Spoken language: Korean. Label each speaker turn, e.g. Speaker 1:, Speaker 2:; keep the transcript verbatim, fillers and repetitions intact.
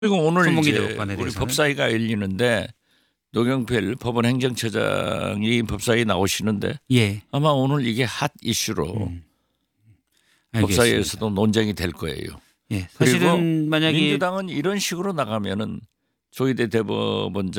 Speaker 1: 그리고 오늘
Speaker 2: 손문기
Speaker 1: 이제
Speaker 2: 대법관에
Speaker 1: 우리
Speaker 2: 대해서는?
Speaker 1: 법사위가 열리는데 노경필 법원 행정처장이 법사위에 나오시는데
Speaker 2: 예.
Speaker 1: 아마 오늘 이게 핫 이슈로
Speaker 2: 음. 알겠습니다.
Speaker 1: 법사위에서도 논쟁이 될 거예요.
Speaker 2: 예.
Speaker 1: 그리고
Speaker 2: 사실은 만약에
Speaker 1: 민주당은 이런 식으로 나가면은 조희대 대법원장